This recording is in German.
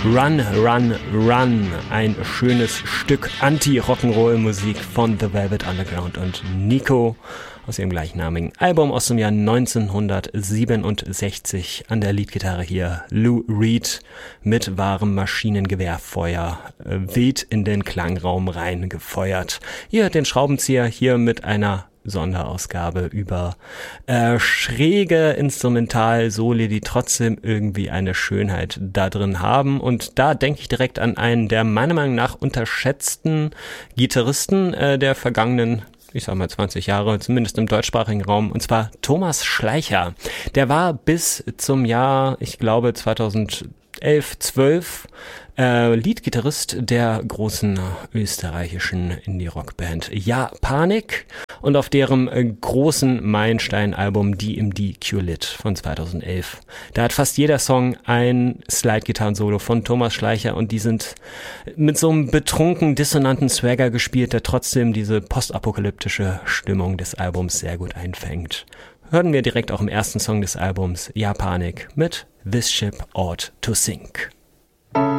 Run, Run, Run. Ein schönes Stück Anti-Rock'n'Roll-Musik von The Velvet Underground und Nico aus ihrem gleichnamigen Album aus dem Jahr 1967. An der Leadgitarre hier Lou Reed mit wahrem Maschinengewehrfeuer wild in den Klangraum reingefeuert. Ihr hört den Schraubenzieher hier mit einer Sonderausgabe über schräge Instrumental-Soli, die trotzdem irgendwie eine Schönheit da drin haben. Und da denke ich direkt an einen der meiner Meinung nach unterschätzten Gitarristen der vergangenen, ich sag mal 20 Jahre, zumindest im deutschsprachigen Raum, und zwar Thomas Schleicher. Der war bis zum Jahr, ich glaube 2011, 12 Leadgitarrist der großen österreichischen Indie-Rock-Band Japanik und auf deren großen Meilenstein-Album Die im DQ-Lit von 2011. Da hat fast jeder Song ein Slide-Gitarren-Solo von Thomas Schleicher und die sind mit so einem betrunken, dissonanten Swagger gespielt, der trotzdem diese postapokalyptische Stimmung des Albums sehr gut einfängt. Hören wir direkt auch im ersten Song des Albums Japanik mit This Ship Ought to Sink.